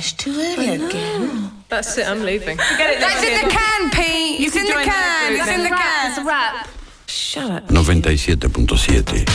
It's too early again. That's it, I'm leaving. Forget it. That's in the can, Pete. It's in the can. It's in the can. It's a wrap. Shut up. 97.7